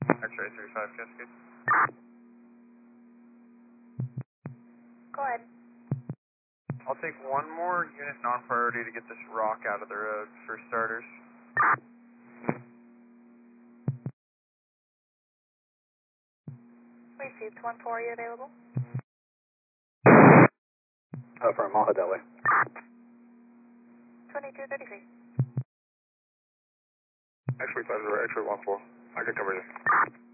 X-ray 35 Cascade. Go ahead. I'll take one more unit non-priority to get this rock out of the road for starters. Received 1-4, are you available? From Maha Delhi. 2233. X-ray 50, X-ray 14. I can cover you.